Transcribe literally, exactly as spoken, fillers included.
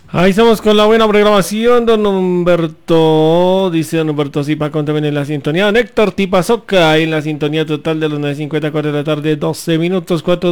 Ahí estamos con la buena programación, don Humberto. Dice don Humberto Zipacón también en la sintonía. Don Héctor Tipazoca en la sintonía total de los nueve cincuenta, cuatro de la tarde, doce minutos, cuatro